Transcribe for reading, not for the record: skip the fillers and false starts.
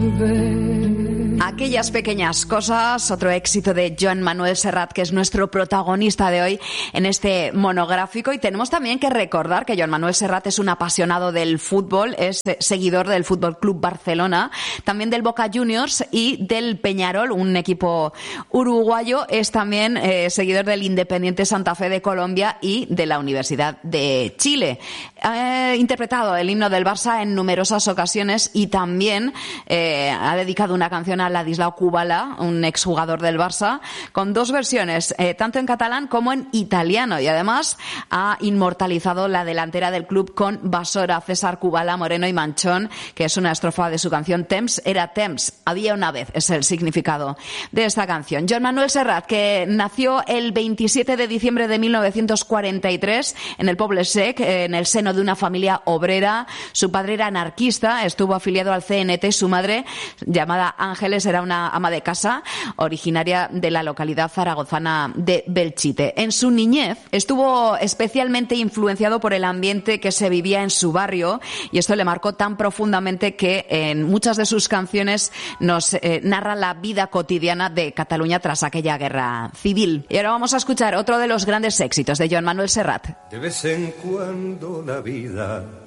Aquellas pequeñas cosas, otro éxito de Joan Manuel Serrat, que es nuestro protagonista de hoy en este monográfico. Y tenemos también que recordar que Joan Manuel Serrat es un apasionado del fútbol, es seguidor del Fútbol Club Barcelona, también del Boca Juniors y del Peñarol, un equipo uruguayo. Es también seguidor del Independiente Santa Fe de Colombia y de la Universidad de Chile. Ha interpretado el himno del Barça en numerosas ocasiones y también ha dedicado una canción a Ladislau Kubala, un exjugador del Barça, con dos versiones, tanto en catalán como en italiano, y además ha inmortalizado la delantera del club con Basora, César, Kubala, Moreno y Manchón, que es una estrofa de su canción Temps era temps, había una vez, es el significado de esta canción. Joan Manuel Serrat, que nació el 27 de diciembre de 1943 en el Poble Sec, en el seno de una familia obrera. Su padre era anarquista, estuvo afiliado al CNT, su madre, llamada Ángeles, era una ama de casa originaria de la localidad zaragozana de Belchite. En su niñez estuvo especialmente influenciado por el ambiente que se vivía en su barrio, y esto le marcó tan profundamente que en muchas de sus canciones nos narra la vida cotidiana de Cataluña tras aquella guerra civil. Y ahora vamos a escuchar otro de los grandes éxitos de Joan Manuel Serrat. De vez en cuando la vida